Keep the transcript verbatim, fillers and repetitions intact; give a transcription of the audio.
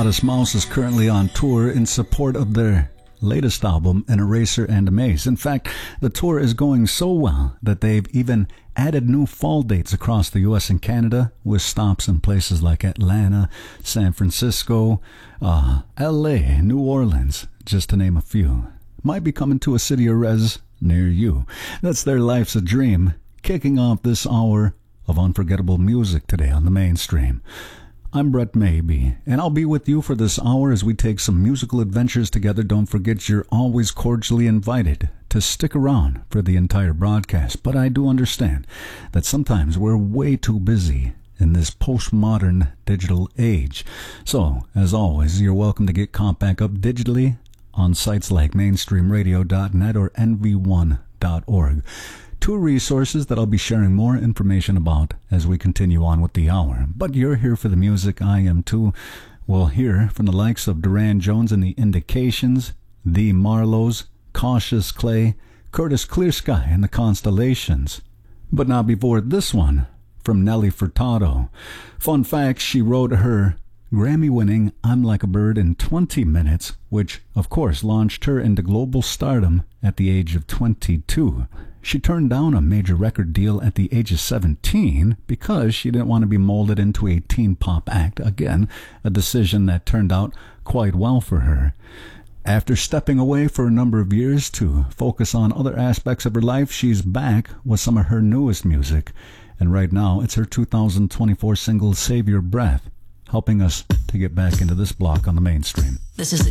Modest Mouse is currently on tour in support of their latest album, An Eraser and a Maze. In fact, the tour is going so well that they've even added new fall dates across the U S and Canada, with stops in places like Atlanta, San Francisco, uh, L A, New Orleans, just to name a few. Might be coming to a city or res near you. That's their Life's a Dream, kicking off this hour of unforgettable music today on the Mainstream. I'm Brett Maybe, and I'll be with you for this hour as we take some musical adventures together. Don't forget, you're always cordially invited to stick around for the entire broadcast, but I do understand that sometimes we're way too busy in this postmodern digital age. So, as always, you're welcome to get caught back up digitally on sites like mainstream radio dot net or N V one dot org. Two resources that I'll be sharing more information about as we continue on with the hour. But you're here for the music, I am too. We'll hear from the likes of Duran Jones and the Indications, the Marlows, Cautious Clay, Curtis Clearsky and the Constellations. But now before this one, from Nelly Furtado. Fun fact, she wrote her Grammy-winning I'm Like a Bird in twenty minutes, which of course launched her into global stardom at the age of twenty-two. She turned down a major record deal at the age of seventeen because she didn't want to be molded into a teen pop act. Again, a decision that turned out quite well for her. After stepping away for a number of years to focus on other aspects of her life, she's back with some of her newest music. And right now, it's her two thousand twenty-four single, Save Your Breath, helping us to get back into this block on the Mainstream. This is